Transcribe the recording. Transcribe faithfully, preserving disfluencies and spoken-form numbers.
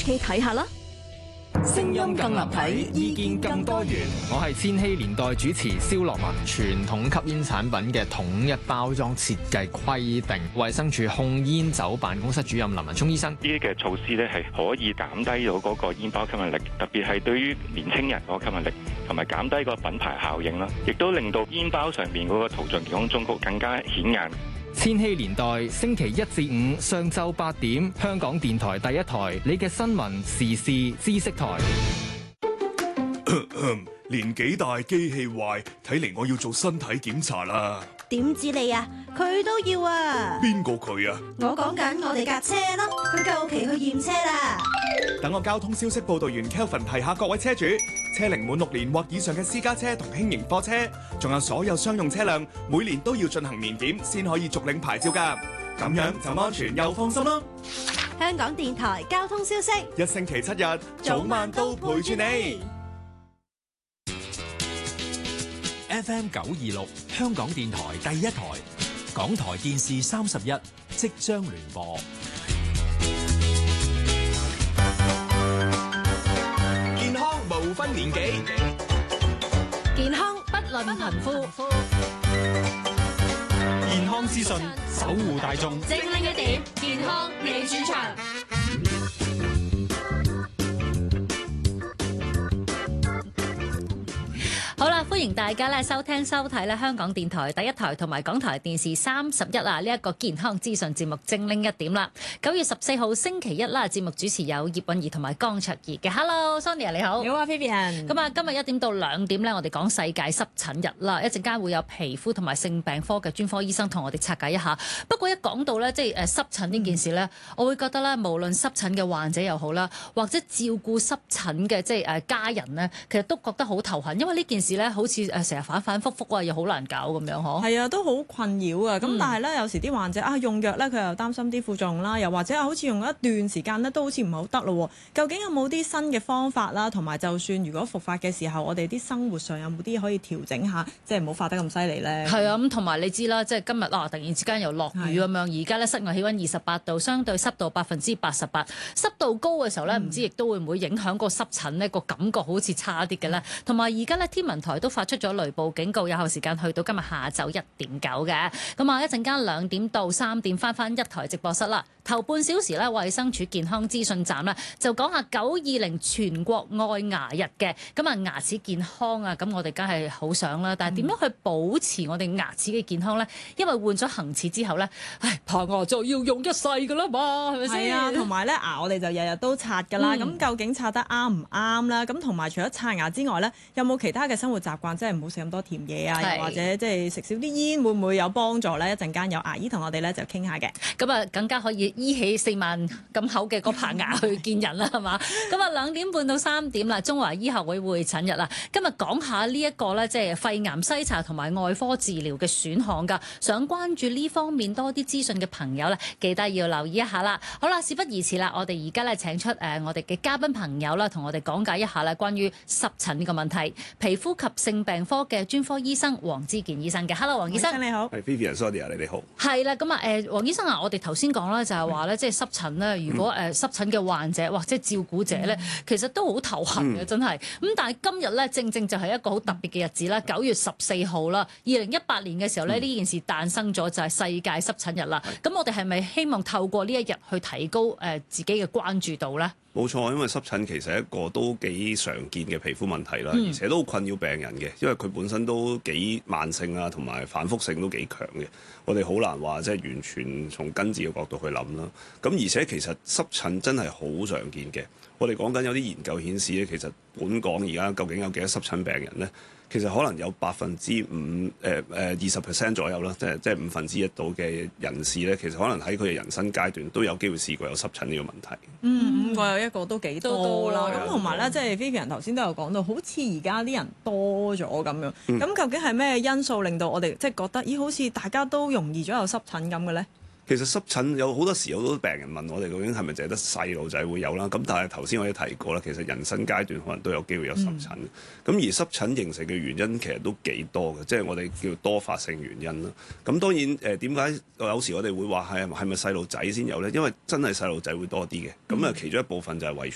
K 睇下啦。 聲音更立體，意見更多元。我係千禧年代主持蕭樂文。傳統吸煙產品嘅統一包裝設計規定，衛生署控煙酒辦公室主任林文聰醫生， 呢啲嘅措施咧係可以減低到嗰個煙包吸引力，特別係對於年青人嗰個吸引力，同埋減低個品牌效應啦，亦都令到煙包上面嗰個圖像健康忠告更加顯眼。 千禧年代星期一至五上晝八點，香港電台第一台，你嘅新聞時事知識台。 年紀大機器壞，睇嚟我要做身體檢查啦。 點知你啊？佢都要啊！ 邊個佢啊？ 我講緊我哋架車咯，佢夠期去驗車啦。 等我交通消息報道員 Kelvin 提下各位車主，車齡滿六年或以上嘅私家車同輕型貨車，仲有所有商用車輛，每年都要進行年檢，先可以續領牌照㗎。咁樣就安全又放心咯。 香港電台交通消息， 一星期七日，早晚都陪住你。 F M 九二六香港電台第一台，港台電視三十一即將聯播。 健康無分年紀， 健康不論貧富， 健康資訊守護大眾， 精靈一點，健康你主場。好啦，歡迎大家咧收聽收睇咧香港電台第一台同埋港台電視三十一啊呢一個健康資訊節目精靈一點啦。九月十四號星期一啦，節目主持有葉韻儀同埋江卓儀嘅。Hello，Sonia 你好。 你好啊 Vivian。 咁啊，今日一點到兩點咧，我哋講世界濕疹日啦。一陣間會有皮膚同埋性病科嘅專科醫生同我哋拆解一下。不過一講到咧，即係誒濕疹呢件事咧，嗯、我會覺得咧，無論濕疹嘅患者又好啦，或者照顧濕疹嘅即係誒家人咧，其實都覺得好頭痕，因為呢件事咧，好似誒成日反反覆覆啊，又好難搞咁樣嗬。 係啊，都好困擾啊。咁、嗯、但係咧，有時啲患者啊用藥咧，佢又擔心啲副作用啦，又或者啊好似用一段時間咧，都好似唔係好得咯。究竟有冇啲新嘅方法啦？同埋就算如果復發嘅時候，我哋啲生活上有冇啲可以調整下，即係唔好發得咁犀利咧？ 係啊，咁同埋你知啦，即係今日啊，突然之間又落雨咁樣，而家咧室外氣溫二十八度，相對濕度百分之八十八，濕度高嘅時候咧，唔、嗯、知亦都會唔會影響個濕疹呢個感覺好似差啲嘅咧。同埋而家咧天文台都發出咗雷暴警告，有效時間去到今日下晝一點九嘅。咁啊，一陣間兩點到三點翻翻一台直播室啦。頭半小時咧，衛生署健康資訊站咧就講下九二零全國愛牙日嘅。咁啊，牙齒健康啊，咁我哋梗係好想啦。但係點樣去保持我哋牙齒嘅健康咧？因為換咗恆齒之後咧，唉，排牙就要用一世噶啦嘛，係咪先？ 係啊，同埋咧牙我哋就日日都刷噶啦。咁、 嗯、究竟刷得啱唔啱啦？咁同埋除咗刷牙之外咧，有冇其他嘅生活習慣，即係唔好食咁多甜嘢啊？又或者即係食少啲煙，會唔會有幫助咧？一陣間有牙醫同我哋咧就傾下嘅。 咁啊，更加可以醫起四萬咁厚嘅嗰排牙去見人啦，係嘛？咁啊，兩點半到三點啦，中華醫學會會診日啦。今日講下呢一個咧，即係肺癌篩查同埋外科治療嘅選項㗎。想關注呢方面多啲資訊嘅朋友咧，記得要留意一下啦。好啦，事不宜遲啦，我哋而家咧請出誒我哋嘅嘉賓朋友啦，同我哋講解一下啦，關於濕疹呢個問題，皮膚及性病科嘅專科醫生黃之健醫生嘅。Hello， 黃醫生。 你好。 係 Vivian，Sonia， 你哋好。 係啦，咁啊誒，黃醫生啊，我哋頭先講啦，就係話咧，即係濕疹咧，如果誒濕疹嘅患者或者照顧者咧，嗯、其實都好頭痕嘅，真係。咁但係今日咧，正正就係一個好特別嘅日子啦，九月十四號啦，二零一八年嘅時候咧，呢、嗯、件事誕生咗，就係世界濕疹日啦。咁我哋係咪希望透過呢一日去提高誒自己嘅關注度咧？ 冇錯，因為濕疹其實係一個都幾常見嘅皮膚問題啦，嗯、而且都好困擾病人嘅，因為佢本身都幾慢性啊，同埋反覆性都幾強嘅。我哋好難話即係完全從根治嘅角度去諗啦。咁而且其實濕疹真係好常見嘅。我哋講緊有啲研究顯示咧，其實本港而家究竟有幾多濕疹病人咧？其實可能有百分之五誒誒二十 percent 左右啦，即係即係五分之一度嘅人士咧，其實可能喺佢嘅人生階段都有機會試過有濕疹呢個問題。 嗯，五個有一個都幾多啦。咁同埋咧，即係 Vivian 頭先都有講到，好似而家啲人多咗咁樣。咁、嗯、究竟係咩因素令到我哋即係覺得，咦，好似大家都容易咗有濕疹咁嘅咧？ 其實濕疹有好多時好多病人問我哋究竟係咪淨係得細路仔會有啦？咁但係頭先我哋提過啦，其實人生階段可能都有機會有濕疹。咁、嗯、而濕疹形成嘅原因其實都幾多嘅，即係我哋叫多發性原因啦。咁當然誒點解有時我哋會話係係咪細路仔先有咧？因為真係細路仔會多啲嘅。咁啊其中一部分就係遺